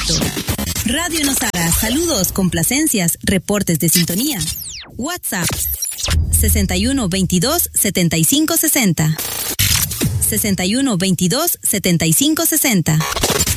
éxito. Radio nos haga saludos, complacencias, reportes de sintonía. WhatsApp 61 22 75 60. 61 22 75 60.